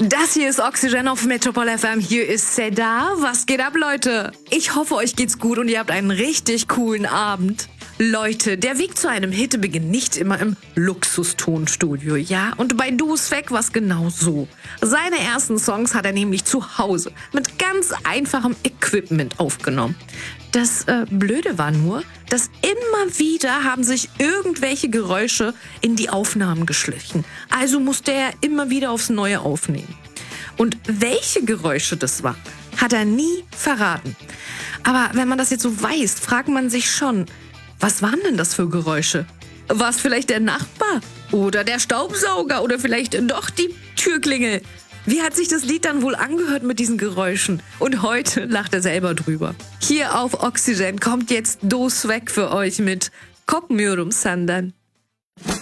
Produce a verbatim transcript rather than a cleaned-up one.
Das hier ist Oxygen auf Metropol F M. Hier ist Seda. Was geht ab, Leute? Ich hoffe, euch geht's gut und ihr habt einen richtig coolen Abend. Leute, der Weg zu einem Hit beginnt nicht immer im Luxustonstudio, ja? Und bei Duosweg war's genau so. Seine ersten Songs hat er nämlich zu Hause mit ganz einfachem Equipment aufgenommen. Das äh, Blöde war nur, dass immer wieder haben sich irgendwelche Geräusche in die Aufnahmen geschlichen. Also musste er immer wieder aufs Neue aufnehmen. Und welche Geräusche das war, hat er nie verraten. Aber wenn man das jetzt so weiß, fragt man sich schon, was waren denn das für Geräusche? War es vielleicht der Nachbar? Oder der Staubsauger? Oder vielleicht doch die Türklingel? Wie hat sich das Lied dann wohl angehört mit diesen Geräuschen? Und heute lacht er selber drüber. Hier auf Oxygen kommt jetzt Duosweg für euch mit Korkmuyorum Senden.